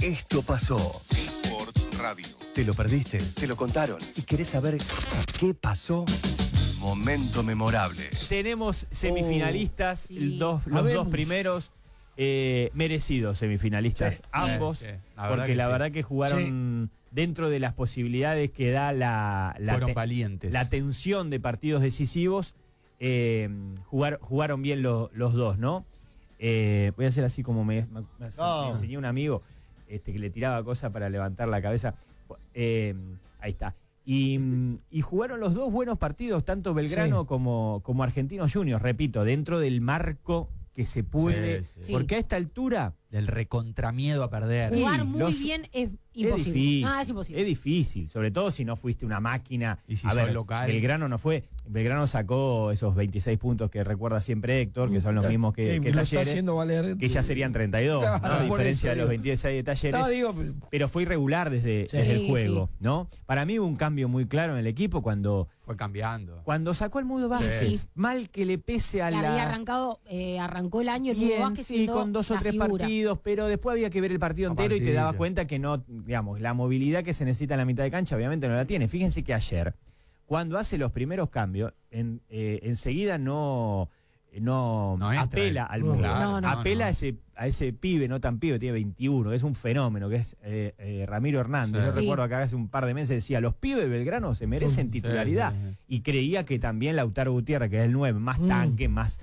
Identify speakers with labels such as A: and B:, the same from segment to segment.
A: Esto pasó.
B: Sports Radio.
A: ¿Te lo perdiste? ¿Te lo contaron? ¿Y querés saber qué pasó? Momento memorable.
C: Tenemos semifinalistas,
D: sí.
C: los dos primeros merecidos semifinalistas, ambos,
E: sí.
C: porque la verdad que jugaron dentro de las posibilidades que da
E: Fueron valientes.
C: la tensión de partidos decisivos, jugaron bien los dos, ¿no? Voy a hacer así como me enseñó un amigo que le tiraba cosas para levantar la cabeza. Ahí está. Y jugaron los dos buenos partidos, tanto Belgrano como Argentinos Juniors, repito, dentro del marco que se puede, porque a esta altura
E: del recontramiedo a perder.
D: Jugar muy bien es imposible.
C: Es imposible. Es difícil, sobre todo si no fuiste una máquina.
E: Y si
C: a ver,
E: sos local.
C: Belgrano no fue. Belgrano sacó esos 26 puntos que recuerda siempre Héctor, que son los mismos que Talleres, que ya serían 32,
F: claro,
C: ¿no? A diferencia de los
F: digo.
C: 26 de Talleres. Pero fue irregular desde el juego, ¿no? Para mí hubo un cambio muy claro en el equipo cuando
E: fue cambiando.
C: Cuando sacó el Mudo Vázquez, mal que le pese a
D: la... arrancó el año el Mudo Vázquez
C: sí, con 2 o 3 partidos, pero después había que ver el partido entero y te dabas cuenta que no, digamos, la movilidad que se necesita en la mitad de cancha obviamente no la tiene. Fíjense que ayer, cuando hace los primeros cambios, enseguida no apela al Mudo, apela a ese pibe, no tan pibe, tiene 21, es un fenómeno, que es Ramiro Hernández. Yo recuerdo que hace un par de meses decía, los pibes de Belgrano se merecen titularidad, y creía que también Lautaro Gutiérrez, que es el 9, más tanque, más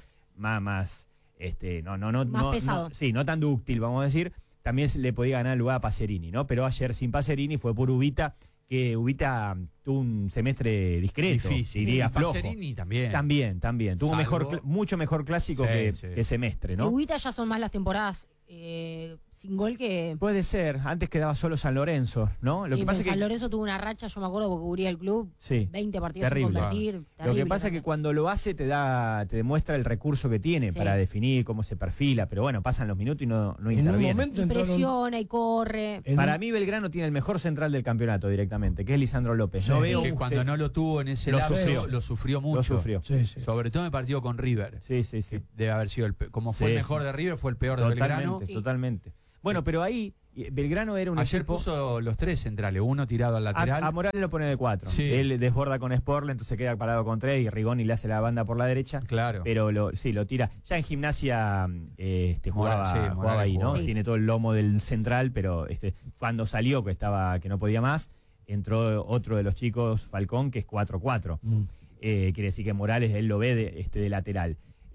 C: pesado. No tan dúctil, vamos a decir, también le podía ganar el lugar a Pacerini, ¿no? Pero ayer sin Pacerini fue por Ubita, que Ubita tuvo un semestre discreto,
E: difícil,
C: diría flojo.
E: Pacerini también.
C: También. Tuvo mucho mejor clásico que semestre, ¿no?
D: Ubita ya son más las temporadas sin gol que...
C: Puede ser, antes quedaba solo San Lorenzo, ¿no?
D: Lo que pasa es que San Lorenzo tuvo una racha, yo me acuerdo, porque cubría el club, 20 partidos
C: terrible.
D: sin convertir.
C: Lo que pasa es que cuando lo hace te demuestra el recurso que tiene para definir cómo se perfila, pero bueno, pasan los minutos y no interviene.
D: Y presiona y corre.
C: Para mí Belgrano tiene el mejor central del campeonato directamente, que es Lisandro López.
E: No veo que cuando no lo tuvo en ese lapso, lo sufrió mucho.
C: Lo sufrió.
E: Sobre todo en el partido con River. Sí. Debe haber sido como fue el mejor de River, fue el peor de Belgrano.
C: Totalmente. Bueno, pero ahí Belgrano era un
E: Ayer
C: equipo...
E: puso los 3 centrales, uno tirado al lateral.
C: A Morales lo pone de 4. Él desborda con Sporle, entonces queda parado con 3 y Rigoni le hace la banda por la derecha.
E: Claro.
C: Pero lo tira. Ya en Gimnasia jugaba ahí, ¿no? Tiene todo el lomo del central, pero cuando salió que no podía más, entró otro de los chicos, Falcón, que es 4-4. Quiere decir que Morales él lo ve de lateral.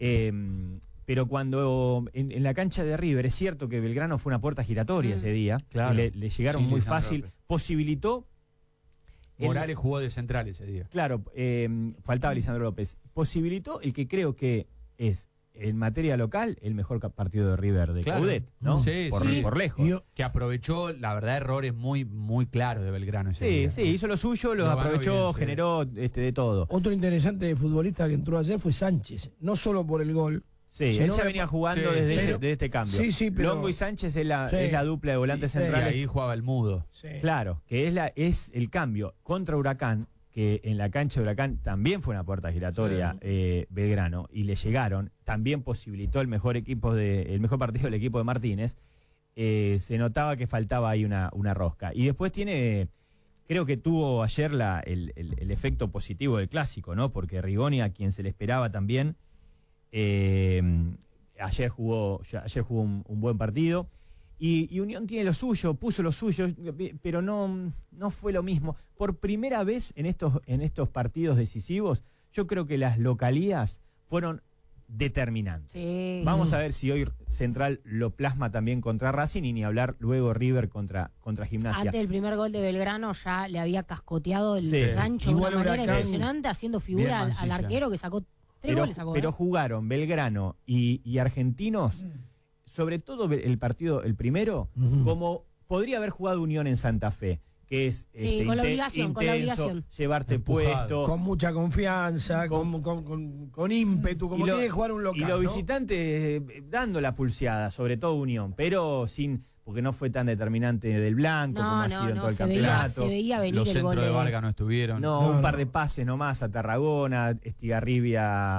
C: Pero cuando en la cancha de River, es cierto que Belgrano fue una puerta giratoria ese día, le llegaron muy fácil, posibilitó...
E: Morales jugó de central ese día.
C: Claro, faltaba Lisandro López. Posibilitó el que creo que es, en materia local, el mejor partido de River de Coudet, ¿no? Por lejos.
E: Que aprovechó, la verdad, errores muy, muy claros de Belgrano ese día.
C: Sí, hizo lo suyo, lo aprovechó, bien, generó de todo.
F: Otro interesante futbolista que entró ayer fue Sánchez, no solo por el gol.
C: Sí, él ya venía jugando desde este cambio.
F: Pero...
C: Longo y Sánchez es la dupla de volantes centrales.
E: Y ahí jugaba el Mudo.
C: Claro, que es el cambio contra Huracán, que en la cancha de Huracán también fue una puerta giratoria Belgrano, y le llegaron, también posibilitó el mejor partido del equipo de Martínez. Se notaba que faltaba ahí una rosca. Y después creo que tuvo ayer el efecto positivo del clásico, ¿no? Porque Rigoni, a quien se le esperaba también, ayer jugó un buen partido, y Unión tiene lo suyo, puso lo suyo, pero no fue lo mismo. Por primera vez en estos partidos decisivos, yo creo que las localías fueron determinantes. Vamos a ver si hoy Central lo plasma también contra Racing, y ni hablar luego River contra Gimnasia.
D: Antes del primer gol de Belgrano ya le había cascoteado el rancho de una manera impresionante, haciendo figura al arquero, que sacó 3 goles. Pero
C: jugaron Belgrano y Argentinos, sobre todo el primero, como podría haber jugado Unión en Santa Fe, que es
D: con la obligación,
C: llevarte puesto,
F: con mucha confianza, con ímpetu, como tiene que jugar un local.
C: Y los visitantes dando la pulseada, sobre todo Unión, pero porque no fue tan determinante del blanco como ha sido en todo el campeonato.
D: Se veía venir
E: los
D: el gol
E: centros de Vargas no estuvieron.
C: Un par de pases nomás a Tarragona, Estigarribia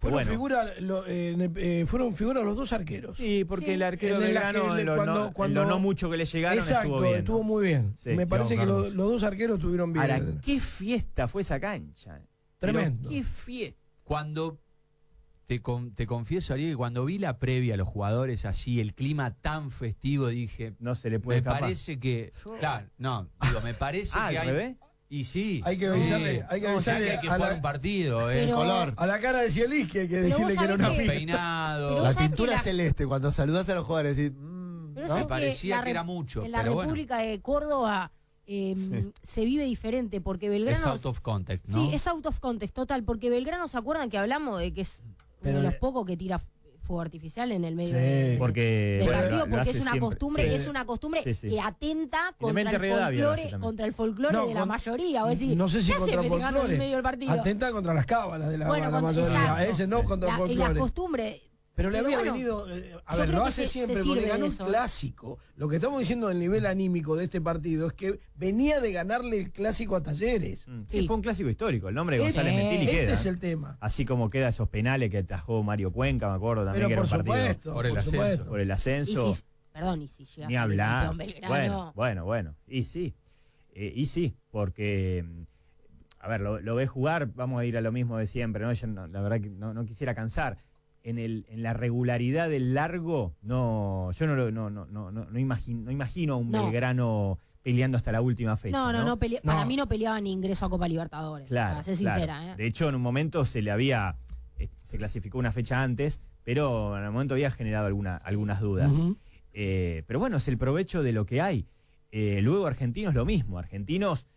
C: fueron
F: figuras los dos arqueros.
C: Sí, porque el arquero de Belgrano, cuando no mucho que le llegaron,
F: exacto, estuvo muy bien.
C: Sí.
F: Me parece que los dos arqueros estuvieron bien.
C: Ahora, qué fiesta fue esa cancha.
F: Tremendo.
C: Qué fiesta.
E: Cuando te confieso, Ariel, que cuando vi la previa a los jugadores así, el clima tan festivo, dije,
C: no se le puede escapar.
E: Me parece que, claro, no, digo, me parece que hay...
C: ¿Bebé?
E: Y sí.
F: Hay que avisarle,
E: hay que jugar un partido,
F: el color. A la cara de Cielis hay que decirle que era una fiesta.
E: Peinado.
G: La tintura celeste, cuando saludás a los jugadores, decís,
E: me parecía que era mucho.
D: En la República de Córdoba se vive diferente, porque Belgrano...
E: Es out of context, ¿no?
D: Sí, es out of context, total, porque Belgrano, ¿se acuerdan que hablamos de que es uno de los pocos que tira fuego artificial en el medio del partido? Porque es una costumbre, que atenta contra el folclore de la mayoría. O decir,
F: no sé si contra el folclore,
D: en medio del partido?
F: Atenta contra las cábalas de la mayoría. Ese no contra el folclore.
D: La costumbre...
F: Pero le había venido, lo hace siempre, porque ganó un clásico. Lo que estamos diciendo del nivel anímico de este partido es que venía de ganarle el clásico a Talleres.
C: Sí, fue un clásico histórico. El nombre de González Mentili queda.
F: Este es el tema.
C: Así como queda esos penales que atajó Mario Cuenca, me acuerdo también.
F: Pero
C: que era un partido
F: por el ascenso.
C: Y si ni hablar. Bueno. Y sí, porque... A ver, lo ves jugar, vamos a ir a lo mismo de siempre, ¿no? Yo la verdad que no quisiera cansar. En la regularidad del largo, yo no imagino a un Belgrano peleando hasta la última fecha.
D: Para mí no peleaba ni ingreso a Copa Libertadores, para ser sincera.
C: De hecho, en un momento se clasificó una fecha antes, pero en el momento había generado algunas dudas. Pero bueno, es el provecho de lo que hay. Luego Argentinos lo mismo. Argentinos,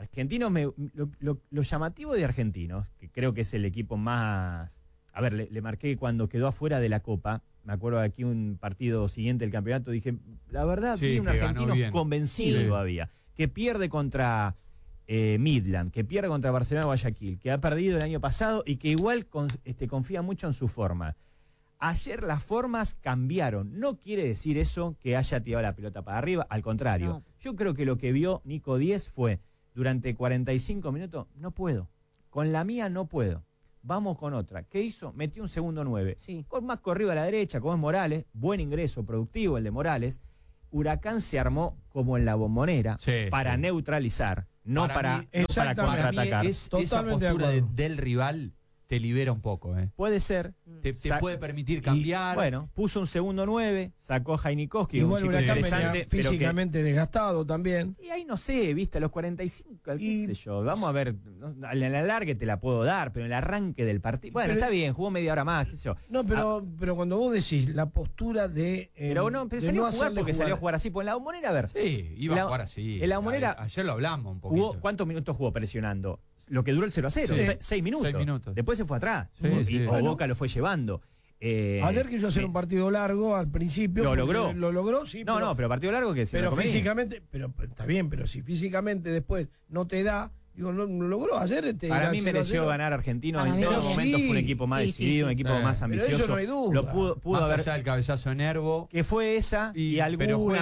C: lo llamativo de Argentinos, que creo que es el equipo más... A ver, le marqué cuando quedó afuera de la Copa. Me acuerdo de aquí un partido siguiente del campeonato. Dije, la verdad, vi un argentino convencido todavía. Que pierde contra Midland, que pierde contra Barcelona Guayaquil, que ha perdido el año pasado y que igual confía mucho en su forma. Ayer las formas cambiaron. No quiere decir eso que haya tirado la pelota para arriba. Al contrario. No. Yo creo que lo que vio Nico Díez fue, durante 45 minutos, no puedo. Con la mía no puedo. Vamos con otra. ¿Qué hizo? Metió un segundo 9. Con más corrido a la derecha, como es Morales. Buen ingreso, productivo el de Morales. Huracán se armó como en la Bombonera para neutralizar, no para contraatacar.
E: Esa postura del rival te libera un poco.
C: Puede ser.
E: Te puede permitir cambiar.
C: Bueno, puso un segundo 9, sacó a Jainikowski,
F: igual
C: un chico interesante.
F: Físicamente desgastado también.
C: Y ahí no sé, viste, a los 45, qué sé yo. Vamos a ver, en el alargue te la puedo dar, pero en el arranque del partido. Bueno, está bien, jugó media hora más, qué sé yo.
F: No, pero cuando vos decís la postura de.
C: Pero salió a jugar porque salió a jugar así. Pues en la Bombonera, a ver.
E: Sí, iba a jugar así.
C: En la Bombonera.
E: Ayer lo hablamos un poquito.
C: ¿Cuántos minutos jugó presionando? Lo que duró el 0-0, 6 minutos. Después se fue atrás. Boca lo fue llevando.
F: Ayer quiso hacer un partido largo al principio.
C: Lo logró.
F: Lo logró, sí.
C: Pero partido largo que se
F: pero físicamente, pero está bien, pero si físicamente después no te da, digo, no lo logró. Ayer
C: para mí mereció ganar Argentino. En todo momento fue un equipo más decidido, un equipo más ambicioso.
F: Pero eso no hay duda.
C: Lo pudo
E: más
C: haber.
E: Allá del cabezazo de Nervo.
C: Que fue esa y alguna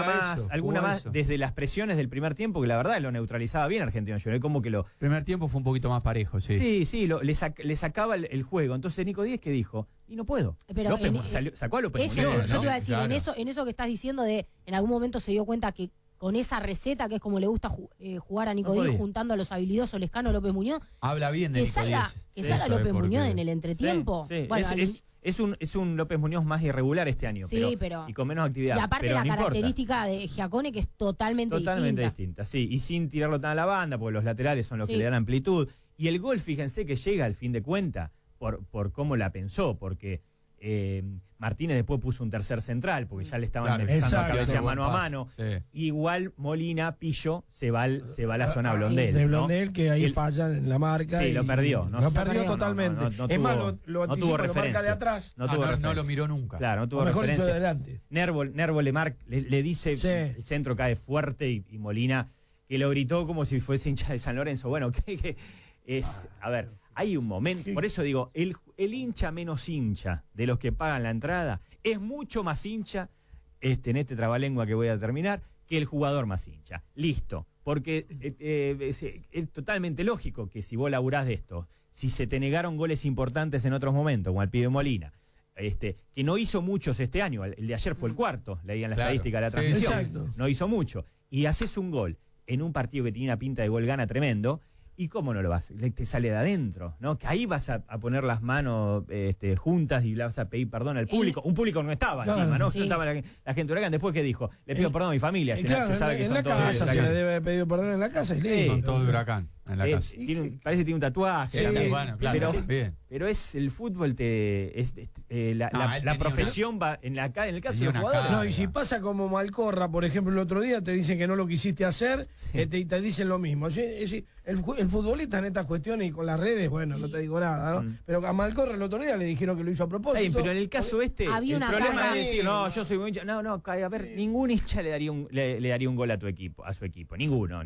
C: más desde las presiones del primer tiempo, que la verdad lo neutralizaba bien Argentino. Yo como que
E: el primer tiempo fue un poquito más parejo, sí.
C: Sí, le sacaba el juego. Entonces Nico Díez, ¿qué dijo? Y no puedo.
D: Pero
C: sacó a López Muñoz,
D: ¿no? Yo te iba a decir,
E: Claro.
D: en eso que estás diciendo de en algún momento se dio cuenta que con esa receta, que es como le gusta jugar a Nico Díez, juntando a los habilidosos Lescano, López Muñoz.
E: Habla bien de Nico Díez.
D: Que salga López Muñoz en el entretiempo.
C: Sí. Bueno, es un López Muñoz más irregular este año, pero y con menos actividad.
D: Y aparte
C: pero
D: la característica de Giacone, que es totalmente
C: distinta. Sí, y sin tirarlo tan a la banda, porque los laterales son los que le dan amplitud. Y el gol, fíjense que llega al fin de cuenta por cómo la pensó, porque Martínez después puso un tercer central, porque ya le estaban empezando a cabecear mano a mano. Sí. Igual Molina, Pillo, se va a la zona Blondel.
F: De Blondel, que ahí fallan en la marca.
C: Sí, lo perdió.
F: Lo perdió totalmente. Es más, lo
C: tuvo referencia.
F: Marca de atrás.
E: No lo miró nunca.
C: Claro, no tuvo
F: mejor
C: referencia.
F: De adelante.
C: Nervo le dice, el centro cae fuerte y Molina, que lo gritó como si fuese hincha de San Lorenzo. Bueno, que es, a ver, hay un momento, por eso digo, el hincha menos hincha de los que pagan la entrada es mucho más hincha, en este trabalengua que voy a terminar, que el jugador más hincha. Listo. Porque es totalmente lógico que si vos laburás de esto, si se te negaron goles importantes en otros momentos, como el pibe Molina, que no hizo muchos este año, el de ayer fue el cuarto, leían la estadística de la transmisión, no hizo mucho, y haces un gol en un partido que tiene una pinta de gol gana tremendo, ¿y cómo no lo vas? Te sale de adentro, ¿no? Que ahí vas a poner las manos juntas y le vas a pedir perdón al público. Un público no estaba encima, ¿no? Sí. No estaba la gente de Huracán. Después, ¿qué dijo? Le pido perdón a mi familia. Se sabe que son todos de
F: Huracán. Se le debe haber pedido perdón en la casa.
E: Son todos de Huracán en la casa.
C: Parece que tiene un tatuaje.
E: Sí, bueno, claro,
C: pero es el fútbol, la profesión va en el caso de los jugadores.
F: No, y si pasa como Malcorra, por ejemplo, el otro día te dicen que no lo quisiste hacer, te dicen lo mismo. El futbolista en estas cuestiones y con las redes, bueno, no te digo nada, ¿no? Pero a Malcorra el otro día le dijeron que lo hizo a propósito.
C: Pero en el caso el problema es decir, no, yo soy muy hincha. No, a ver, ningún hincha le daría un gol a su equipo. Ninguno.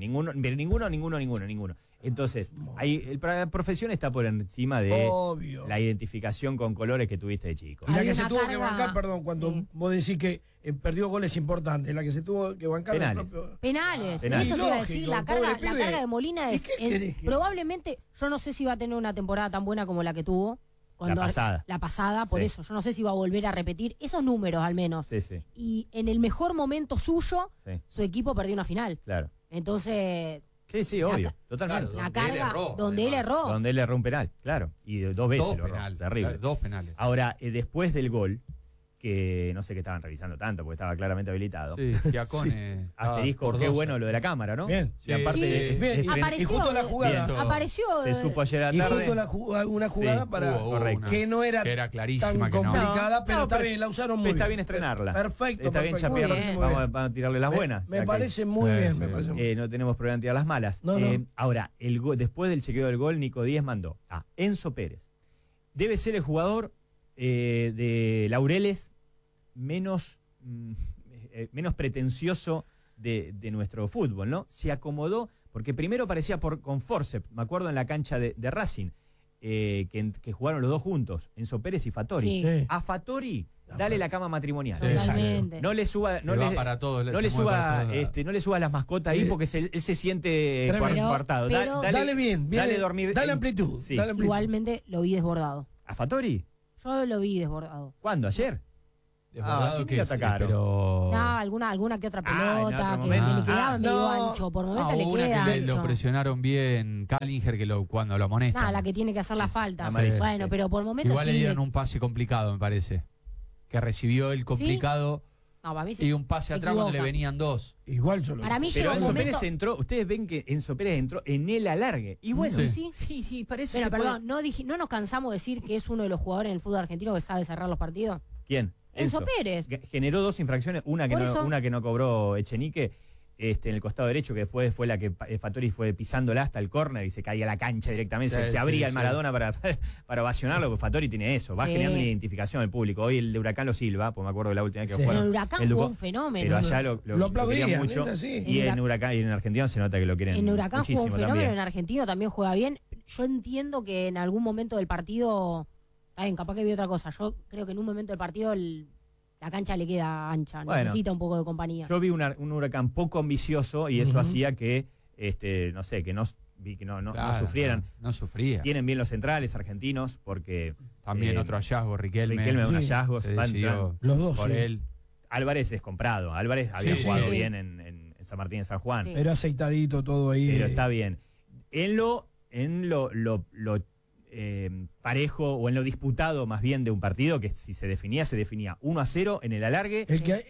C: Entonces, la profesión está por encima de la identificación con colores que tuviste de chico.
F: Y la que se tuvo que bancar, perdón, cuando vos decís que perdió goles importantes, la que se tuvo que bancar
D: penales. Eso te iba a decir, la carga de Molina es probablemente, yo no sé si va a tener una temporada tan buena como la que tuvo la pasada, por eso yo no sé si va a volver a repetir esos números al menos. Y en el mejor momento suyo, su equipo perdió una final.
C: Claro.
D: Entonces,
C: sí, obvio, totalmente.
D: La carga donde él erró.
C: Donde él erró un penal, claro. Y dos veces lo erró. Terrible.
E: Dos penales.
C: Ahora, después del gol, que no sé qué estaban revisando tanto, porque estaba claramente habilitado.
E: Sí, Giacone.
C: Asterisco, qué bueno lo de la cámara, ¿no?
F: Bien.
C: Y aparte,
F: bien.
D: Apareció,
F: y justo la jugada.
D: Apareció.
C: Se supo ayer a la tarde.
F: Y justo una jugada que no era
E: clarísima,
F: tan complicada, pero está bien, la usaron muy bien.
C: Está bien estrenarla.
F: Perfecto.
C: Está bien chapear. Vamos a tirarle las buenas.
F: Me parece muy bien.
C: No tenemos problema en tirar las malas. Ahora, después del chequeo del gol, Nico Díaz mandó a Enzo Pérez. Debe ser el jugador de Laureles menos pretencioso de nuestro fútbol, ¿no? Se acomodó, porque primero parecía con forceps, me acuerdo en la cancha de Racing, que jugaron los dos juntos, Enzo Pérez y Fattori.
F: Sí.
C: A Fattori, dale la cama matrimonial.
D: Totalmente.
C: No le suba, no le suba las mascotas ahí porque él se siente coartado.
F: Dale bien,
C: dale dormir.
F: Dale amplitud.
C: Sí.
D: Igualmente lo vi desbordado.
C: ¿A Fattori?
D: Yo lo vi desbordado.
C: ¿Cuándo? ¿Ayer?
E: Sí que
C: atacaron.
E: Pero
D: alguna que otra pelota que le quedaba medio ancho. Por momento le queda
E: que
D: ancho.
E: lo presionaron bien Callinger cuando lo amonesta.
D: La que tiene que hacer la falta.
C: Bueno,
D: pero por momentos
E: igual le dieron un pase complicado, me parece. Que recibió el complicado y un pase atrás cuando le venían dos.
F: Igual yo lo
D: Para mí
C: pero
D: Enzo
C: Pérez entró, ustedes ven que Enzo Pérez entró en el alargue. Y bueno,
D: sí, parece. Pero perdón, no nos cansamos de decir que es uno de los jugadores en el fútbol argentino que sabe cerrar los partidos.
C: ¿Quién?
D: Enzo Pérez.
C: Generó dos infracciones, una que no cobró Echenique en el costado derecho, que después fue la que Fattori fue pisándola hasta el córner y se caía a la cancha directamente, se abría el Maradona para ovacionarlo, porque Fattori tiene eso, va generando una identificación al público. Hoy el de Huracán lo silba, pues me acuerdo de la última vez que jugaron.
D: El Huracán fue un fenómeno.
C: Pero allá lo
F: aplaudían
C: mucho. Y en Huracán y en Argentina se nota que lo quieren muchísimo.
D: En Huracán jugó un fenómeno,
C: también.
D: en Argentino también juega bien. Yo entiendo que en algún momento del partido, capaz que vi otra cosa, yo creo que en un momento del partido la cancha le queda ancha, necesita un poco de compañía.
C: Yo vi un Huracán poco ambicioso y eso hacía que, no sufrieran.
E: No sufría.
C: Tienen bien los centrales argentinos porque...
E: También otro hallazgo, Riquelme.
C: Un hallazgo.
F: Los dos,
C: por él. Álvarez es comprado. Álvarez había jugado bien en San Martín de San Juan.
F: Sí. Pero aceitadito todo ahí.
C: Pero está bien. En lo parejo o en lo disputado más bien de un partido que si se definía 1-0 en el alargue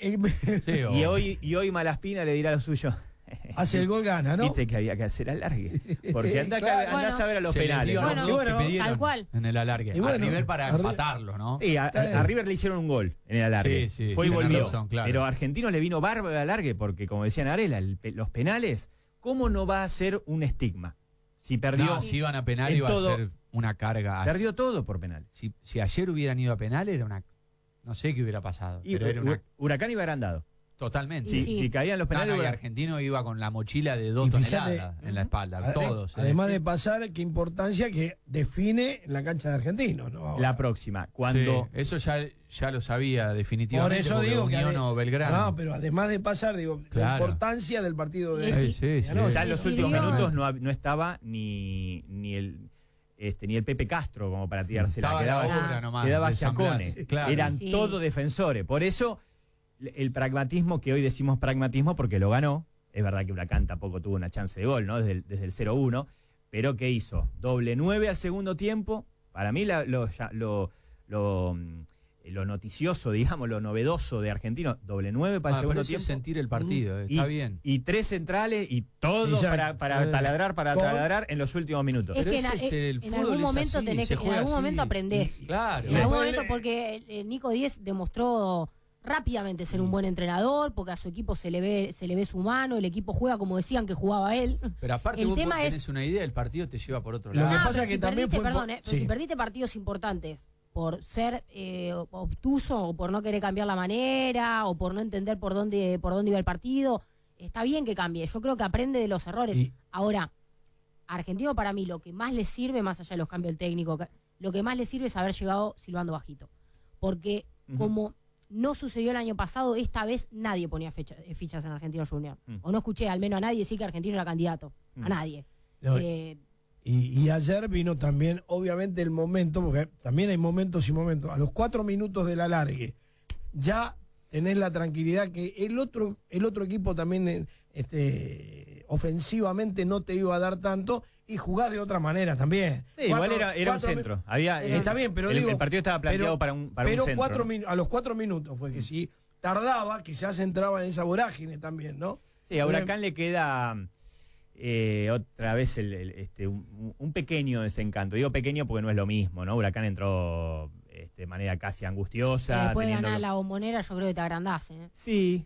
C: y hoy Malaspina le dirá lo suyo.
F: Hace el gol, gana, ¿no?
C: Viste que había que hacer alargue porque andás a ver a los penales,
D: tal cual
E: en el alargue a River para empatarlo, ¿no?
C: Sí, a River le hicieron un gol en el alargue, fue y volvió
E: razón, claro.
C: Pero a Argentinos le vino bárbaro el alargue porque como decían Arela, los penales, ¿cómo no va a ser un estigma? Si perdió
E: si iban a penal iba a ser una carga.
C: Perdió todo por penal.
E: Si ayer hubieran ido a penal era una... No sé qué hubiera pasado.
C: Pero era Huracán iba agrandado.
E: Totalmente.
C: Si caían los penales.
E: El argentino iba con la mochila de 2 toneladas en la espalda, todos.
F: Además de pasar, qué importancia que define la cancha de Argentinos, ¿no?
C: La próxima, cuando.
E: Sí, eso ya lo sabía definitivamente.
F: Por eso digo
E: Unión o Belgrano.
F: No, pero además de pasar, digo, la importancia del partido de.
E: Sí.
C: Ya en los últimos minutos no estaba ni el Pepe Castro como para tirársela. Quedaba Giacone. Claro. Eran todos defensores. Por eso. El pragmatismo, que hoy decimos pragmatismo porque lo ganó, es verdad que Huracán tampoco tuvo una chance de gol, ¿no? Desde el 0-1, pero ¿qué hizo? Doble 9 al segundo tiempo. Para mí lo noticioso, digamos, lo novedoso de Argentino, doble 9 para el segundo tiempo.
E: Es sentir el partido, está bien.
C: Y 3 centrales y todo para taladrar en los últimos minutos.
D: Es que en algún momento aprendés.
E: Claro.
D: En algún momento, porque Nico Díez demostró rápidamente ser un buen entrenador, porque a su equipo se le ve su mano, el equipo juega como decían que jugaba él.
E: Pero aparte vos tenés una idea, el partido te lleva por otro lado.
F: Lo que pasa es que también
D: si perdiste partidos importantes por ser obtuso o por no querer cambiar la manera o por no entender por dónde iba el partido, está bien que cambie. Yo creo que aprende de los errores. Ahora, a Argentino para mí lo que más le sirve, más allá de los cambios del técnico, lo que más le sirve es haber llegado silbando bajito. Porque como no sucedió el año pasado, esta vez nadie ponía fichas en Argentinos Juniors. O no escuché al menos a nadie decir que Argentino era candidato. A nadie.
F: No, y ayer vino también, obviamente, el momento, porque también hay momentos y momentos. A los 4 minutos del alargue, ya tenés la tranquilidad que el otro equipo también ofensivamente no te iba a dar tanto y jugás de otra manera también.
C: Sí, igual era un centro.
F: Está bien, pero
C: el partido estaba planteado para un centro.
F: A los 4 minutos fue que si tardaba, quizás entraba en esa vorágine también, ¿no?
C: Sí, a Huracán le queda otra vez un pequeño desencanto. Digo pequeño porque no es lo mismo, ¿no? Huracán entró de manera casi angustiosa.
D: Después de ganar la Bombonera, yo creo que te agrandás, ¿eh?
C: Sí.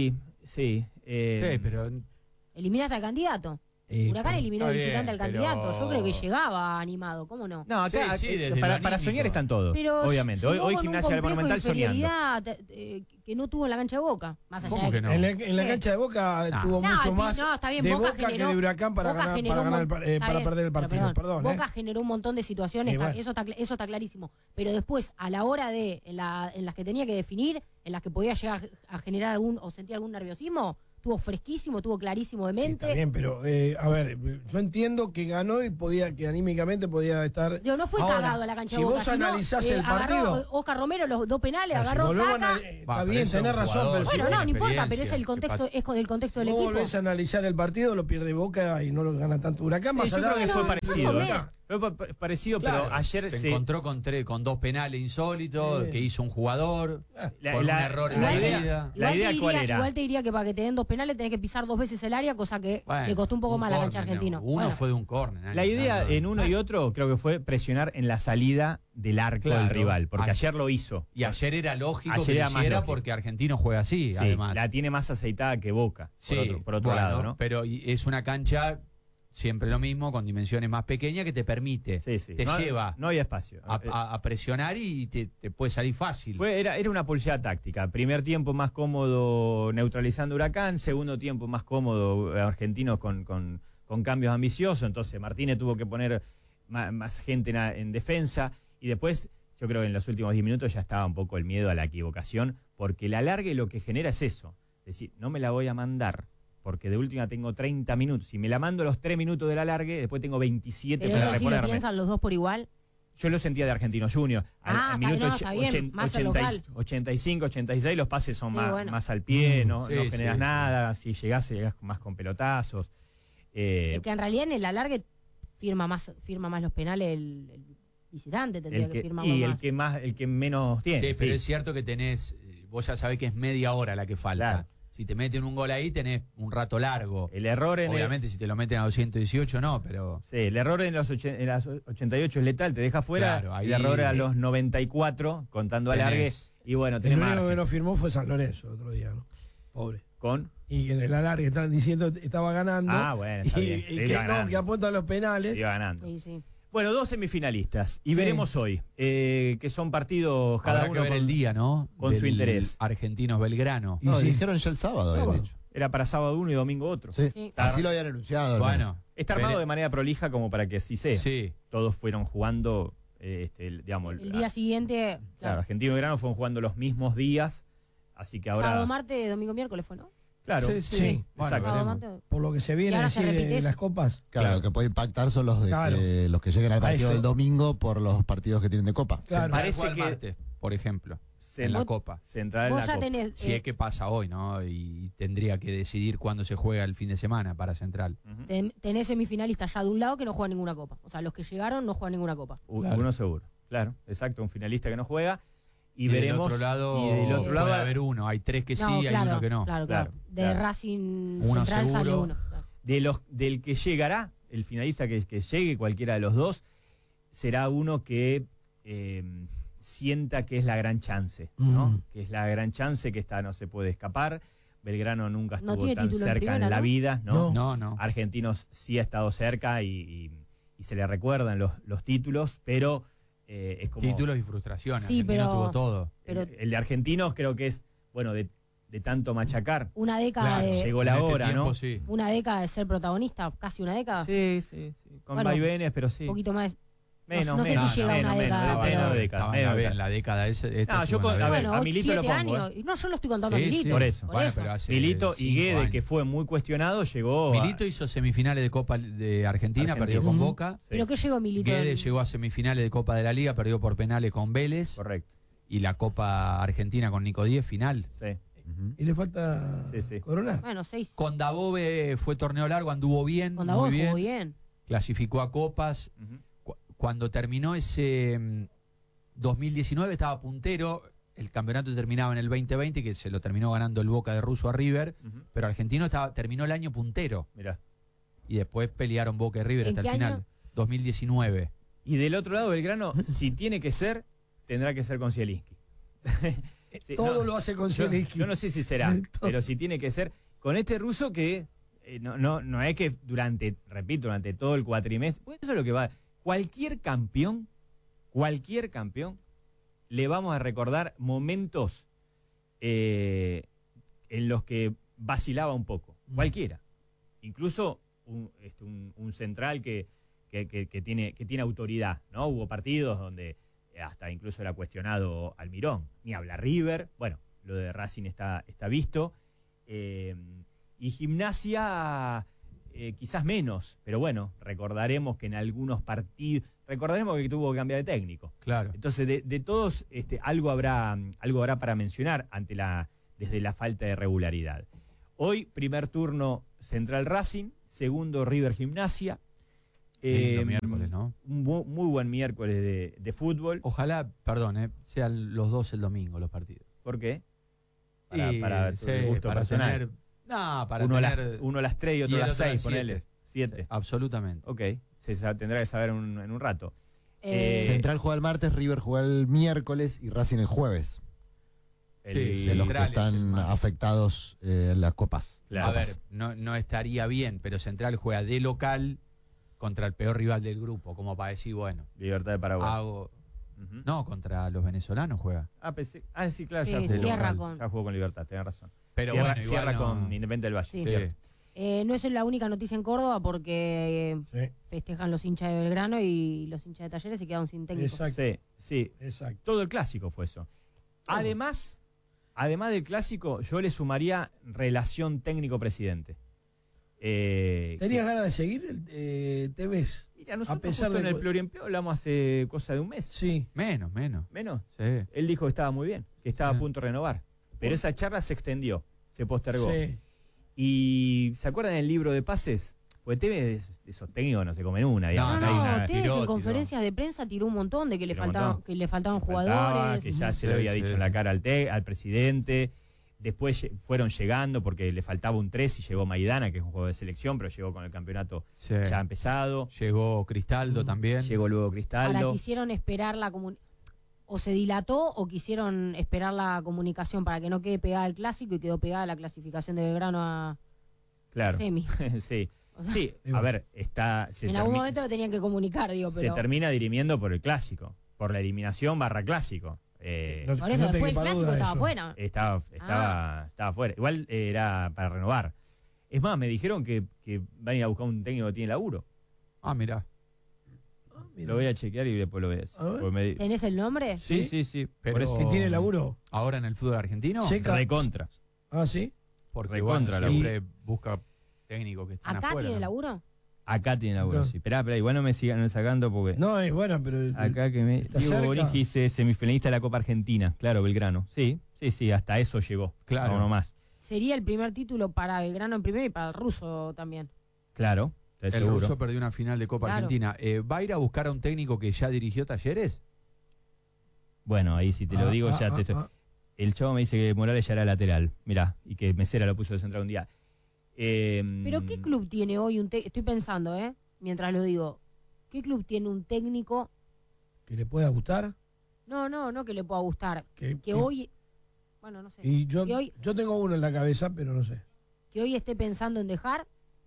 E: Pero
D: eliminaste al candidato. Huracán eliminó de visitante al candidato. Yo creo que llegaba animado, ¿cómo no?
C: No, acá para soñar están todos, pero obviamente. Hoy Gimnasia del Monumental soñando.
D: Que no tuvo en la cancha de Boca. Más allá
E: ¿Cómo
D: de
E: que no?
F: En la cancha de Boca tuvo mucho más de Boca que de Huracán para perder el partido. Perdón,
D: Boca generó un montón de situaciones, eso está clarísimo. Pero después, a la hora de en las que tenía que definir, en las que podía llegar a generar o sentir algún nerviosismo, estuvo fresquísimo, estuvo clarísimo de mente.
F: Sí, está bien, pero a ver, yo entiendo que ganó y que anímicamente podía estar.
D: No fue cagado a la cancha de Boca.
F: Si vos analizás el partido.
D: Oscar Romero los 2 penales, agarró taca.
F: Está bien, tenés razón, pero
D: no importa, pero es el contexto, es con el contexto del equipo.
F: Vos volvés a analizar el partido, lo pierde Boca y no lo gana tanto Huracán. Más allá
C: de que fue parecido. Fue parecido,
E: claro,
C: pero ayer
E: se encontró con 2 penales insólitos que hizo un jugador por un error en la vida.
C: La idea cuál era.
D: Igual te diría que para que te den 2 penales tenés que pisar 2 veces el área, cosa que le costó un poco más a la cancha argentina.
E: Uno fue de un córner.
C: La idea en uno y otro creo que fue presionar en la salida del arco del rival, porque ayer lo hizo.
E: Y ayer era lógico que lo hiciera porque Argentino juega así, además.
C: La tiene más aceitada que Boca, por otro lado, ¿no?
E: Pero es una cancha siempre lo mismo, con dimensiones más pequeñas, que te permite, te lleva
C: no había espacio
E: a presionar y te puede salir fácil.
C: Era una pulseada táctica. Primer tiempo más cómodo neutralizando Huracán, segundo tiempo más cómodo Argentinos con cambios ambiciosos, entonces Martínez tuvo que poner más gente en defensa y después yo creo que en los últimos 10 minutos ya estaba un poco el miedo a la equivocación, porque el alargue lo que genera es eso, es decir, no me la voy a mandar porque de última tengo 30 minutos. Si me la mando los 3 minutos del alargue, después tengo 27
D: pero
C: para
D: eso
C: reponerme.
D: ¿Lo piensan los dos por igual?
C: Yo lo sentía de Argentinos Juniors. Al minuto 85, 86, los pases son más al pie, no generas nada. Si llegás más con pelotazos.
D: Que en realidad en el alargue firma más los penales el visitante, tendría que firmar más.
C: El que menos tiene.
E: Sí, pero es cierto que vos ya sabés que es media hora la que falta. Claro. Si te meten un gol ahí, tenés un rato largo.
C: El error
E: obviamente, si te lo meten a 218, no, pero...
C: Sí, el error en las 88 es letal, te deja fuera. Claro, ahí, el error a los 94, contando alargue. Y bueno,
F: el único que no firmó fue San Lorenzo el otro día, ¿no? Pobre. Y en el alargue estaban diciendo estaba ganando.
C: Ah, bueno, está bien.
F: Y que apunta a los penales.
C: Iba ganando.
D: Sí.
C: Bueno, 2 semifinalistas. Y veremos hoy, que son partidos cada
E: Habrá
C: uno
E: que ver el día, ¿no?
C: Con su interés.
E: Argentinos Belgrano.
G: No, dijeron ya el sábado, de hecho.
C: Era para sábado uno y domingo otro.
G: Sí. Así lo habían anunciado.
E: Bueno.
C: Está armado de manera prolija como para que así sea.
E: Sí.
C: Todos fueron jugando, digamos...
D: El día siguiente...
C: Claro, Argentino y Belgrano fueron jugando los mismos días, así que ahora...
D: Sábado, martes, domingo, miércoles fue, ¿no?
C: Claro,
F: sí.
C: Exacto.
F: Por lo que se viene así de las copas.
G: Claro, lo que puede impactar son los los que lleguen al partido del domingo por los partidos que tienen de Copa.
F: Claro.
E: Parece que martes, por ejemplo, en la Copa.
C: Central en la Copa.
D: Tenés,
E: si es que pasa hoy, ¿no? Y tendría que decidir cuándo se juega el fin de semana para Central.
D: Tenés semifinalistas ya de un lado que no juegan ninguna Copa. O sea, los que llegaron no juegan ninguna Copa.
C: Uno seguro. Claro, exacto, un finalista que no juega. Y veremos.
E: Del otro lado, puede haber uno. Hay 3 que sí, hay uno que no.
D: Claro. De Racing
E: uno
D: Central
E: seguro.
D: sale uno. Claro.
C: Del que llegará, el finalista que llegue, cualquiera de los dos, será uno que sienta que es la gran chance, ¿no? Que es la gran chance, que esta no se puede escapar. Belgrano nunca estuvo tan cerca en la vida, ¿no?
E: No.
C: Argentinos sí ha estado cerca y se le recuerdan los títulos, pero es como...
E: Títulos y frustraciones.
D: Sí,
E: Argentino tuvo todo.
C: El de Argentinos creo que es, bueno, de tanto machacar.
D: Una década
C: llegó la hora, ¿no?
E: Sí.
D: Una década de ser protagonista, casi una década.
C: Sí. Con vaivenes, pero sí.
D: Un poquito más.
C: Menos,
D: no sé si llega una década, pero...
E: La década esa.
C: A Milito lo pongo.
D: Años. No, yo lo estoy contando a Milito.
C: Por eso.
E: Pero
C: Milito y Guede, que fue muy cuestionado, llegó...
E: Milito hizo semifinales de Copa de Argentina, perdió con Boca.
D: ¿Pero qué llegó Milito?
E: Guede llegó a semifinales de Copa de la Liga, perdió por penales con Vélez.
C: Correcto.
E: Y la Copa Argentina con Nico Díez, final.
C: Sí.
F: Y le falta coronar.
D: Bueno, 6.
E: Con Dabove fue torneo largo, anduvo bien.
D: Con Dabove jugó bien.
E: Clasificó a Copas. Cuando terminó ese 2019 estaba puntero, el campeonato terminaba en el 2020, que se lo terminó ganando el Boca de Russo a River, pero Argentino terminó el año puntero.
C: Mirá.
E: Y después pelearon Boca y River hasta el final. 2019.
C: Y del otro lado, Belgrano, si tiene que ser, tendrá que ser con Zielinski.
F: Todo lo hace con Zielinski.
C: Yo no sé si será, pero si tiene que ser con este ruso que no es que durante todo el cuatrimestre, pues eso es lo que va... Cualquier campeón, le vamos a recordar momentos en los que vacilaba un poco. Cualquiera. Incluso un central que tiene autoridad, ¿no? Hubo partidos donde hasta incluso era cuestionado Almirón. Ni habla River. Bueno, lo de Racing está visto. Y Gimnasia... quizás menos, pero bueno, recordaremos que en algunos partidos, recordaremos que tuvo que cambiar de técnico.
E: Claro.
C: Entonces, de todos, algo habrá para mencionar desde la falta de regularidad. Hoy, primer turno Central Racing, segundo River Gimnasia.
E: Miércoles, ¿no?
C: Un muy buen miércoles de fútbol.
E: Ojalá, perdón, sean los dos el domingo los partidos.
C: ¿Por qué? Para tu gusto personal.
E: Para
C: uno a las 3 y otro a las 6, ponele. 7.
E: Absolutamente.
C: Ok, se tendrá que saber en un rato.
G: Central juega el martes, River juega el miércoles y Racing el jueves. De los que están afectados en las copas.
C: Claro.
E: A ver, no estaría bien, pero Central juega de local contra el peor rival del grupo, como para decir, bueno.
C: Libertad de Paraguay.
E: No, contra los venezolanos juega.
C: Sí, claro,
D: Sí,
C: ya jugó con Libertad, tenés razón.
E: Pero
C: cierra con Independiente del Valle.
E: Sí.
D: No es la única noticia en Córdoba porque festejan los hinchas de Belgrano y los hinchas de Talleres se quedaron sin técnico.
F: Exacto.
C: Sí.
F: Exacto.
C: Todo el clásico fue eso. Además del clásico, yo le sumaría relación técnico-presidente.
F: ¿Tenías ganas de seguir Tevez?
C: Mira, nosotros en el pluriempleo hablamos hace cosa de un mes.
F: Sí.
E: Menos.
C: Sí. Él dijo que estaba muy bien, que estaba a punto de renovar. Pero esa charla se extendió, se postergó.
F: Sí.
C: Y ¿se acuerdan del libro de pases? Pues Tevez de esos técnicos no se comen una.
D: Tevez en conferencias de prensa tiró un montón de que le faltaban jugadores.
C: Que ya se le había dicho en la cara al presidente. Después fueron llegando porque le faltaba un 3 y llegó Maidana, que es un juego de selección, pero llegó con el campeonato ya empezado.
E: Llegó Cristaldo también.
C: Llegó luego Cristaldo.
D: Ahora quisieron esperar o se dilató o quisieron esperar la comunicación para que no quede pegada el clásico y quedó pegada la clasificación de Belgrano a semi.
C: Sí.
D: O sea,
C: sí, a ver,
D: en algún momento lo tenían que comunicar, digo, pero...
C: Se termina dirimiendo por el clásico, por la eliminación / clásico.
D: Por eso, después el clásico estaba fuera.
C: Estaba fuera. Igual era para renovar. Es más, me dijeron que van a ir a buscar un técnico que tiene laburo.
E: Ah, mirá.
C: Lo voy a chequear y después lo voy a decir.
D: ¿Tenés el nombre?
C: Sí.
E: Pero
C: Por eso.
F: ¿Que tiene laburo?
E: ¿Ahora en el fútbol argentino?
C: Recontra.
F: Ah, ¿sí?
E: Porque
C: Recontra,
E: siempre busca técnicos que están
D: ¿Acá
E: afuera.
D: tiene
E: ¿no?
D: laburo?
C: Acá tiene laburo, sí. Esperá, igual no me sigan sacando porque...
F: No, es bueno, pero...
C: Acá que me...
F: está
C: Diego
F: cerca.
C: Borigi dice semifinalista de la Copa Argentina. Claro, Belgrano. Sí, hasta eso llegó.
E: Claro.
C: No más.
D: Sería el primer título para Belgrano en primero y para el ruso también.
C: Claro.
E: El
C: seguro.
E: ruso perdió una final de Copa
D: Claro.
E: Argentina. ¿Va a ir a buscar a un técnico que ya dirigió Talleres?
C: Bueno, ahí si te lo digo ya te estoy... El chavo me dice que Morales ya era lateral. Mirá, y que Mesera lo puso de central un día.
D: ¿Pero qué club tiene hoy un técnico? Estoy pensando, mientras lo digo. ¿Qué club tiene un técnico?
F: ¿Que le pueda gustar?
D: No que le pueda gustar. Que hoy... Bueno, no sé.
F: Y yo
D: hoy
F: tengo uno en la cabeza, pero no sé.
D: que hoy esté pensando en dejar.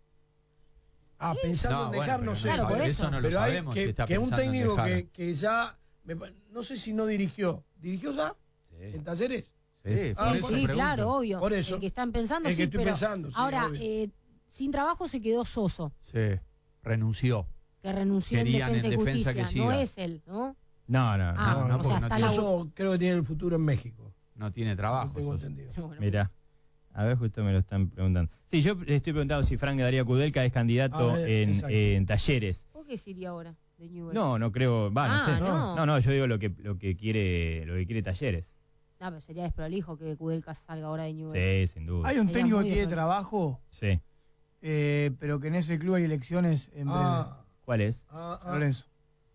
F: Pensando en dejar, no sé.
D: Claro, por
E: eso no lo
F: Pero hay
E: sabemos.
F: que,
E: si está
F: que un
E: pensando en
F: técnico
E: dejar.
F: que ya... no sé si no dirigió. ¿Dirigió ya? ¿En Talleres?
E: Sí, por eso
D: Sí,
E: pregunto.
D: claro, obvio.
F: Por eso.
D: El que están pensando,
F: El que
D: sí,
F: estoy
D: pero
F: pensando, sí,
D: ahora,
F: obvio.
D: sin trabajo se quedó Soso,
E: Sí, renunció.
D: que renunció
E: Querían
D: en Defensa y
E: en defensa
D: Justicia.
E: que siga.
D: No es él, ¿no?
C: No.
E: no,
D: o sea,
E: porque
D: está
E: no
D: la...
F: Eso creo que tiene el futuro en México.
E: No tiene trabajo.
F: Tengo
E: Soso.
F: entendido.
D: Bueno,
C: Mirá. A ver, justo me lo están preguntando. Sí, yo le estoy preguntando si Frank Darío Kudelka es candidato
F: exacto.
C: en Talleres.
D: ¿Por qué sería ahora de Newell's?
C: No creo, no sé.
D: no.
C: No, yo digo lo que quiere Talleres.
D: No, pero sería desprolijo que Kudelka salga ahora de Newell's.
C: Sí, sin duda.
H: Hay un
D: Sería
H: técnico
D: muy
H: que tiene
D: diferente.
H: trabajo,
C: Sí.
H: pero que en ese club hay elecciones en breve.
C: ¿Cuál es?
H: San Lorenzo.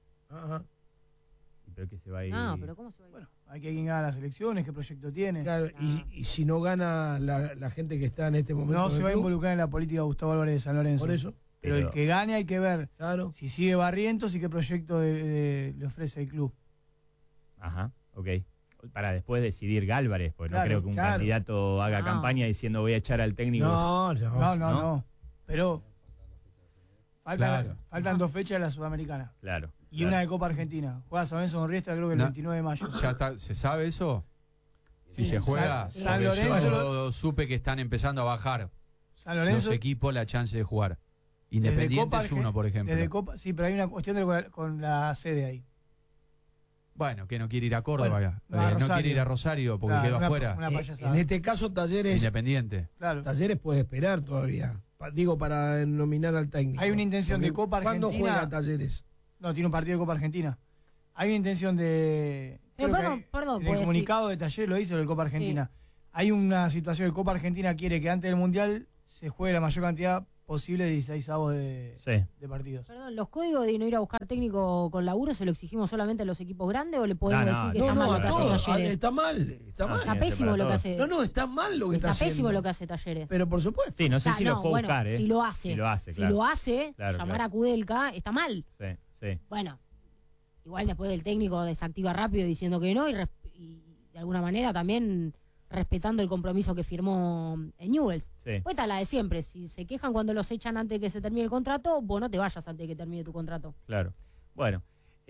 C: Pero que se va a ir.
D: No, pero ¿cómo se va a ir?
H: Bueno, hay que ver quién gana las elecciones, qué proyecto tiene.
F: Claro, y si no gana la gente que está en este momento.
H: No
F: en
H: se
F: el
H: va a
F: club,
H: involucrar en la política Gustavo Álvarez de San Lorenzo.
F: Por eso.
H: Pero el que gane hay que ver
F: Claro.
H: si sigue Barrientos y qué proyecto le ofrece el club.
C: Ajá, ok. Para después decidir Gálvarez, pues
H: Claro,
C: no creo que un candidato haga
D: No.
C: campaña diciendo voy a echar al técnico.
H: No. Pero
E: Claro.
H: faltan 2 fechas de la Sudamericana.
C: Claro.
H: Y una de Copa Argentina. Juega San Lorenzo con Riestra creo que el
E: No.
H: 29 de mayo.
E: ¿Ya está, se sabe eso? Si
H: Sí,
E: se juega.
H: San
E: Porque
H: Lorenzo
E: yo supe que están empezando a bajar
H: San Lorenzo
E: los equipos la chance de jugar.
H: desde
E: Independiente
H: Copa
E: es uno, por ejemplo.
H: Desde Copa, sí, pero hay una cuestión con la sede ahí.
E: Bueno, que no quiere ir a Córdoba,
H: Bueno,
E: no
H: Rosario.
E: quiere ir a Rosario porque
H: Claro,
E: quedó
H: una
E: afuera.
H: payasada.
F: En este caso, Talleres
E: Independiente.
H: Claro.
F: puede esperar todavía. Para nominar al técnico.
H: Hay una intención de Copa
F: ¿Cuándo
H: Argentina?
F: juega Talleres?
H: No, tiene un partido de Copa Argentina. Hay una intención de...
D: Pero
H: creo que
D: perdón,
H: en el
D: pues,
H: comunicado de Talleres lo dice lo de Copa Argentina. Hay una situación que Copa Argentina quiere que antes del Mundial se juegue la mayor cantidad posible de 16avos de partidos.
D: Perdón, ¿los códigos de no ir a buscar técnico con laburo se lo exigimos solamente a los equipos grandes o le podemos
C: No,
D: decir que
F: No,
D: está mal lo
F: a
D: que
F: todos.
D: hace Talleres?
F: Está mal. Está mal.
D: Está
C: Sí,
D: pésimo
C: para
D: lo que
C: todos.
D: hace.
F: No, está mal lo que está
D: Está pésimo
F: haciendo.
D: lo que hace Talleres.
F: Pero por supuesto.
C: Sí, no sé
D: O sea,
C: si lo fue a
D: bueno,
C: buscar, ¿eh?
D: si lo hace.
C: Si lo hace,
D: Si
C: claro.
D: lo hace,
C: Claro,
D: llamar
C: claro.
D: a Kudelka está mal.
C: Sí.
D: Bueno, igual después el técnico desactiva rápido diciendo que no y de alguna manera también respetando el compromiso que firmó en Newell's.
C: Sí.
D: Pues está la de siempre, si se quejan cuando los echan antes de que se termine el contrato, vos no te vayas antes de que termine tu contrato.
C: Claro. Bueno,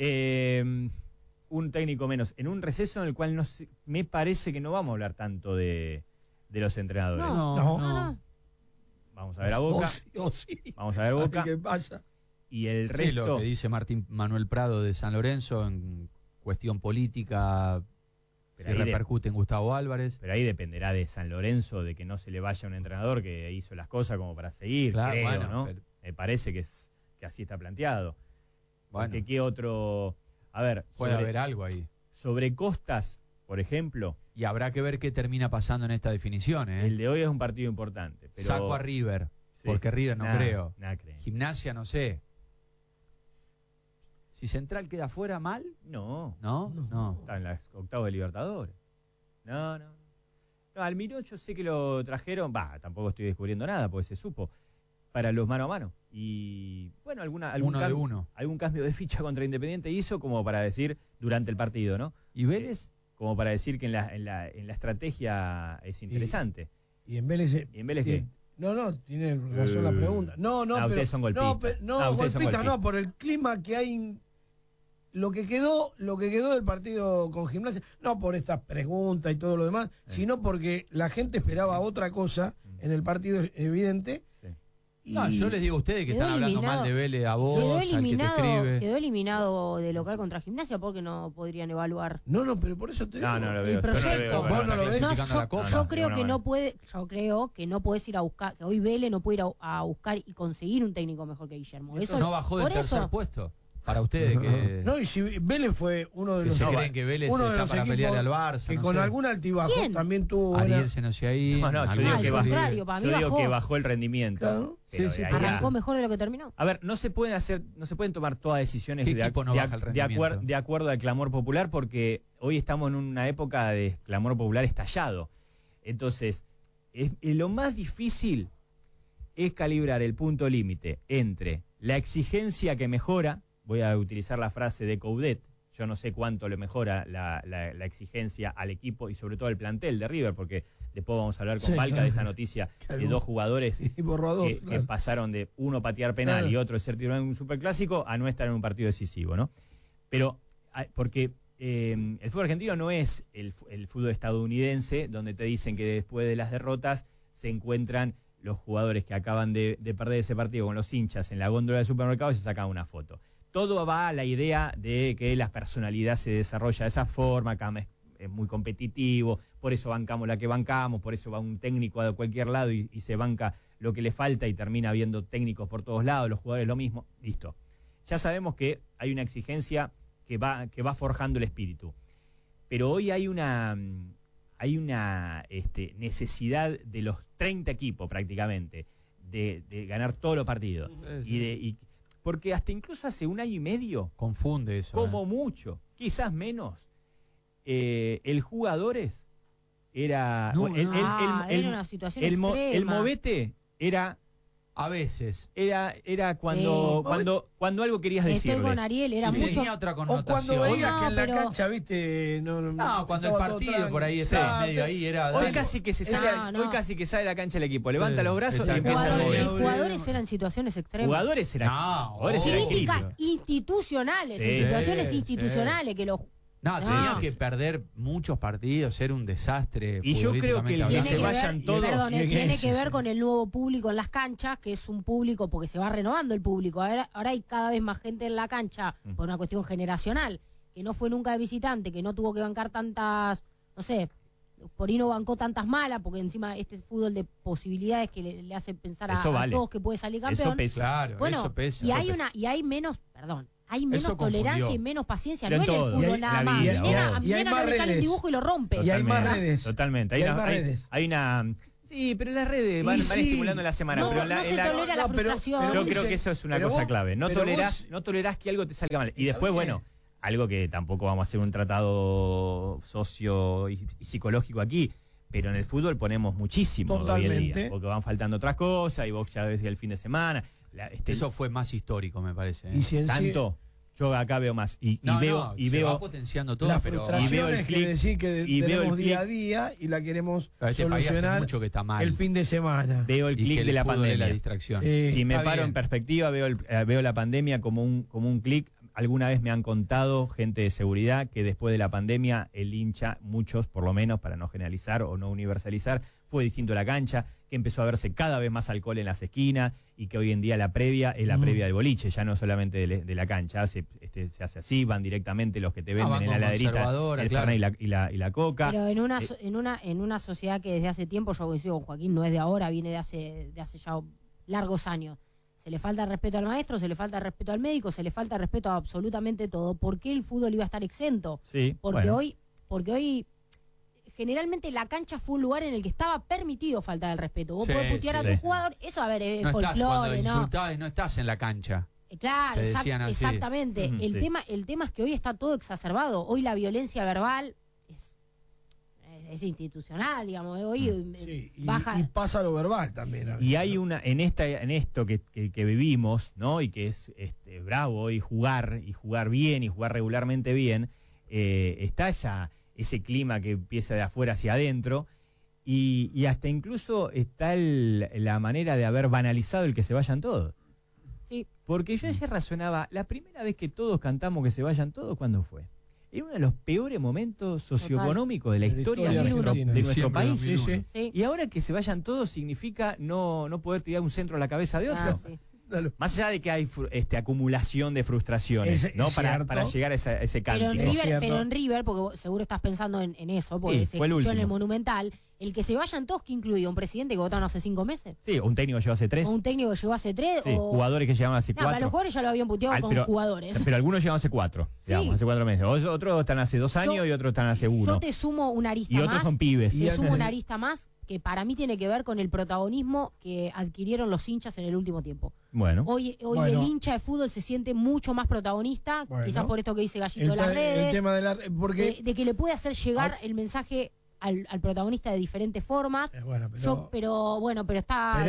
C: un técnico menos. En un receso en el cual me parece que no vamos a hablar tanto de los entrenadores.
D: No.
C: Vamos a ver a Boca.
F: Sí.
C: Vamos a ver Boca.
F: ¿Qué pasa?
C: Y el
E: Sí,
C: resto.
E: lo que dice Martín Manuel Prado de San Lorenzo en cuestión política
C: Pero
E: se
C: ahí
E: repercute en Gustavo Álvarez.
C: Pero ahí dependerá de San Lorenzo, de que no se le vaya un entrenador que hizo las cosas como para seguir.
E: Claro,
C: creo,
E: bueno,
C: ¿no?
E: pero-
C: Me parece que así está planteado.
E: Bueno,
C: Porque qué otro. A ver,
E: puede haber algo ahí.
C: sobre Costas, por ejemplo,
E: Y habrá que ver qué termina pasando en esta definición. ¿eh?
C: el de hoy es un partido importante. Pero,
E: Saco a River,
C: Sí.
E: porque River no
C: Nada,
E: creo.
C: nada creo.
E: Gimnasia, no sé. Si Central queda fuera, mal.
C: No,
E: No.
C: está en las octavos de Libertadores. No. No, Almirón yo sé que lo trajeron, tampoco estoy descubriendo nada, porque se supo, para los mano a mano. Y bueno, algún cambio de ficha contra Independiente hizo como para decir durante el partido, ¿no?
E: ¿Y Vélez?
C: Como para decir que en la estrategia es interesante.
F: Y en Vélez.
C: ¿Y en Vélez qué?
F: No, tiene razón la pregunta. No, pero
C: ustedes son golpistas.
F: Golpistas no, por el clima que hay, lo que quedó del partido con Gimnasia, no por estas preguntas y todo lo demás, sino porque la gente esperaba otra cosa en el partido evidente.
E: No, yo les digo a ustedes que están hablando mal de Vélez a vos, al que te escribe.
D: Quedó eliminado de local contra Gimnasia porque no podrían evaluar.
F: No, pero por eso te digo.
C: No lo veo.
D: El proyecto.
F: ¿Vos no lo ves?
D: Yo creo que no puedes ir a buscar, que hoy Vélez no puede ir a buscar y conseguir un técnico mejor que Guillermo.
E: Eso no bajó del tercer puesto. Para ustedes que...
F: No, y si Vélez fue uno de los...
E: Que se creen que Vélez está para pelear al Barça.
F: Que no con algún altibajo también tuvo...
E: Ariel se nos ahí.
C: No, yo digo que
D: contrario, para mí bajó.
C: Que bajó el rendimiento.
F: Claro.
D: Arrancó mejor de lo que terminó.
C: A ver, no se pueden tomar todas decisiones de acuerdo al clamor popular, porque hoy estamos en una época de clamor popular estallado. Entonces, lo más difícil es calibrar el punto límite entre la exigencia que mejora. Voy a utilizar la frase de Coudet. Yo no sé cuánto le mejora la exigencia al equipo y sobre todo al plantel de River, porque después vamos a hablar con Valca de esta noticia de dos jugadores que pasaron de uno patear penal y otro ser titular en un superclásico a no estar en un partido decisivo, ¿no? Pero, porque el fútbol argentino no es el fútbol estadounidense, donde te dicen que después de las derrotas se encuentran los jugadores que acaban de perder ese partido con los hinchas en la góndola del supermercado y se sacan una foto. Todo va a la idea de que la personalidad se desarrolla de esa forma, acá es muy competitivo, por eso bancamos la que bancamos, por eso va un técnico a cualquier lado y se banca lo que le falta y termina habiendo técnicos por todos lados, los jugadores lo mismo, listo. Ya sabemos que hay una exigencia que va forjando el espíritu, pero hoy hay una necesidad de los 30 equipos prácticamente de ganar todos los partidos porque hasta incluso hace un año y medio
E: confunde eso,
C: como mucho, quizás menos, el jugadores era
D: era una situación extrema.
C: El movete era
E: a veces
C: era cuando algo querías decirle.
D: Estoy con Ariel, era mucho.
E: Tenía otra connotación.
F: O cuando veías que en la cancha, viste,
E: cuando el partido por ahí estaba medio ahí era.
C: Hoy casi que sale la cancha el equipo, levanta los brazos y empieza a mover.
D: Los jugadores eran situaciones extremas.
C: Jugadores eran
D: críticas institucionales, situaciones institucionales que los
E: tenía que perder muchos partidos, ser un desastre.
C: Y yo creo que el que se vayan todos.
D: Tiene que ver con el nuevo público en las canchas, que es un público, porque se va renovando el público. Ahora hay cada vez más gente en la cancha, por una cuestión generacional, que no fue nunca de visitante, que no tuvo que bancar tantas, no sé, por ahí no bancó tantas malas, porque encima este fútbol de posibilidades que le hace pensar a todos que puede salir campeón.
C: Eso pesa.
E: Claro,
D: bueno,
E: eso pesa.
D: Y hay menos tolerancia y menos paciencia. No en el fútbol nada más. A mi nena no le sale un dibujo y lo rompe.
F: Y hay más redes.
C: Totalmente. Hay una... Sí, pero las redes van estimulando la semana.
D: No,
C: pero
D: se tolera la frustración.
C: Yo creo que eso es una cosa clave. No tolerás que algo te salga mal. Y después, algo que tampoco vamos a hacer un tratado socio y psicológico aquí, pero en el fútbol ponemos muchísimo hoy en día, porque van faltando otras cosas y vos ya ves el fin de semana.
E: Eso fue más histórico, me parece.
F: Y si
C: tanto, yo acá veo más.
E: Se va potenciando todo,
F: la
E: pero
F: frustración es que decir que tenemos día a día y la queremos solucionar
E: mucho que está mal.
F: El fin de semana.
C: Veo el clic de la pandemia.
E: La distracción.
C: Si me paro en perspectiva, veo la pandemia como un clic. Alguna vez me han contado gente de seguridad que después de la pandemia el hincha, muchos por lo menos, para no generalizar o no universalizar, fue distinto a la cancha, que empezó a verse cada vez más alcohol en las esquinas y que hoy en día la previa es la previa del boliche, ya no solamente de la cancha, se hace así, van directamente los que te venden en la heladerita, el Fernet y la coca.
D: Pero en una sociedad que desde hace tiempo, yo coincido con Joaquín, no es de ahora, viene de hace ya largos años. Se le falta respeto al maestro, se le falta respeto al médico, se le falta respeto a absolutamente todo. ¿Por qué el fútbol iba a estar exento?
C: Sí,
D: porque hoy generalmente la cancha fue un lugar en el que estaba permitido faltar el respeto. Vos podés putear a tu jugador, eso es folclore,
E: cuando insultás, no estás en la cancha.
D: Claro, exactamente. El tema es que hoy está todo exacerbado. Hoy la violencia verbal es institucional, digamos, hoy baja.
F: Y pasa lo verbal también.
C: Y hay en esto que vivimos, ¿no? Y que es bravo hoy jugar bien y jugar regularmente bien, está ese clima que empieza de afuera hacia adentro Y hasta incluso está la manera de haber banalizado el que se vayan todos.
D: Sí.
C: Porque yo ayer razonaba, la primera vez que todos cantamos que se vayan todos, ¿cuándo fue? Era uno de los peores momentos socioeconómicos de la historia de nuestro país.
D: Sí.
C: Y ahora que se vayan todos significa no poder tirar un centro a la cabeza de otro.
D: Sí.
C: Más allá de que hay acumulación de frustraciones, ¿no? Para llegar a ese cántico.
D: Pero en River, porque vos seguro estás pensando en eso, porque se escuchó en el Monumental, el que se vayan todos, ¿qué incluye? ¿Un presidente que votaron hace 5 meses?
C: Sí, un técnico llegó hace 3.
D: ¿O un técnico que llegó hace 3?
C: Sí, jugadores que llegaban hace 4.
D: Los jugadores ya lo habían puteado con jugadores.
C: Pero algunos llegaban hace 4, digamos, hace 4 meses. Otros están hace 2 años y otros están hace 1.
D: Yo te sumo una arista más.
C: Y otros son pibes.
D: Te sumo una arista más que para mí tiene que ver con el protagonismo que adquirieron los hinchas en el último tiempo.
C: Bueno.
D: Hoy el hincha de fútbol se siente mucho más protagonista, quizás por esto que dice Gallito de las redes,
F: el tema
D: de que le puede hacer llegar el mensaje al protagonista de diferentes formas. Pero se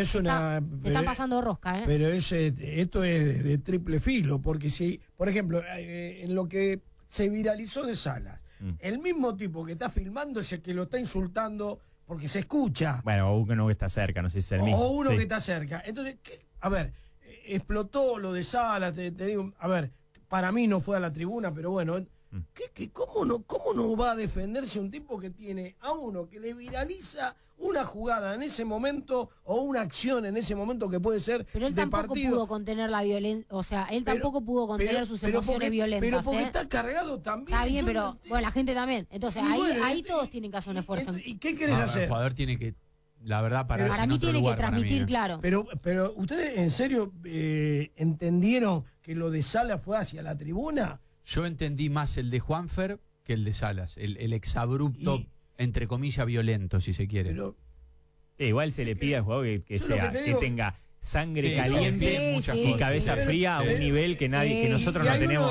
D: está pasando de rosca.
F: Pero esto es de triple filo, porque si, por ejemplo, en lo que se viralizó de Salas, el mismo tipo que está filmando es el que lo está insultando porque se escucha.
C: Bueno, o uno que está cerca, no sé si es el mismo.
F: O uno que está cerca. Entonces, a ver, explotó lo de Salas, te digo, a ver, para mí no fue a la tribuna, pero bueno, ¿cómo no va a defenderse un tipo que tiene a uno que le viraliza una jugada en ese momento o una acción en ese momento que puede ser
D: pero él
F: de
D: tampoco
F: partido?
D: Pudo contener la violencia, o sea, él tampoco pudo contener sus emociones violentas.
F: Pero porque está cargado también.
D: Está bien, pero bueno, la gente también. Entonces ahí todos tienen que hacer un esfuerzo.
F: ¿Y qué querés hacer?
E: El jugador tiene que, la verdad, para
D: mí tiene que transmitir, claro.
F: Pero ustedes en serio entendieron que lo de Salas fue hacia la tribuna.
E: Yo entendí más el de Juanfer que el de Salas, el exabrupto, entre comillas, violento, si se quiere.
C: Igual se le pide al jugador que tenga sangre caliente y cabeza fría a un nivel que nosotros no tenemos.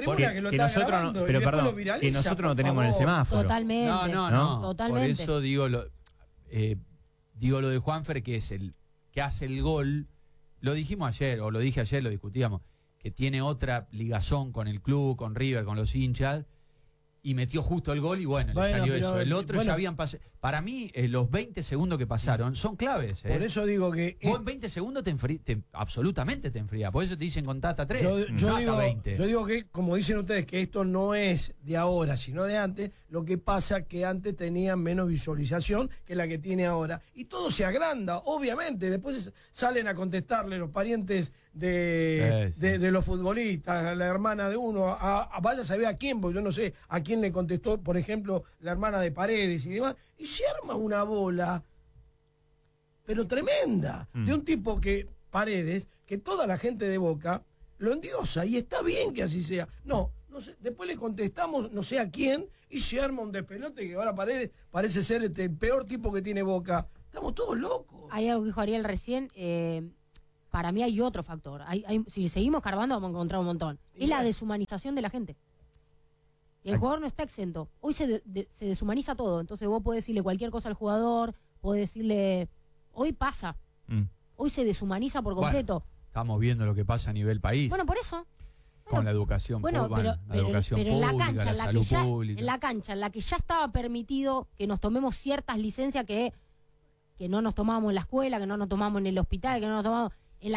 C: Que nosotros no tenemos en el semáforo.
D: Totalmente.
E: No.
D: Totalmente.
E: Por eso digo lo de Juanfer, que es el que hace el gol. Lo dijimos ayer, o lo dije ayer, lo discutíamos, que tiene otra ligazón con el club, con River, con los hinchas, y metió justo el gol y le salió eso. El otro ya habían pasado. Para mí, los 20 segundos que pasaron son claves.
F: Por eso digo que...
E: Vos en 20 segundos absolutamente te enfrías. Por eso te dicen contata 3.
F: Yo digo que, como dicen ustedes, que esto no es de ahora, sino de antes. Lo que pasa que antes tenían menos visualización que la que tiene ahora. Y todo se agranda, obviamente. Después salen a contestarle los parientes de los futbolistas, la hermana de uno, vaya a saber a quién, porque yo no sé a quién le contestó, por ejemplo, la hermana de Paredes y demás, y se arma una bola, pero tremenda, de un tipo que, Paredes, que toda la gente de Boca lo endiosa, y está bien que así sea. No sé, después le contestamos no sé a quién, y se arma un despelote que ahora Paredes parece ser el peor tipo que tiene Boca. Estamos todos locos.
D: Hay algo que dijo Ariel recién, para mí hay otro factor. Si seguimos carbando vamos a encontrar un montón. Es la deshumanización de la gente. El jugador no está exento. Hoy se deshumaniza todo. Entonces vos podés decirle cualquier cosa al jugador, podés decirle... Hoy pasa. Hoy se deshumaniza por completo.
E: Bueno, estamos viendo lo que pasa a nivel país.
D: Bueno, por eso.
E: Con la educación pública,
D: en la cancha,
E: la salud pública.
D: En la cancha, en la que ya estaba permitido que nos tomemos ciertas licencias que no nos tomábamos en la escuela, que no nos tomábamos en el hospital, que no nos tomábamos...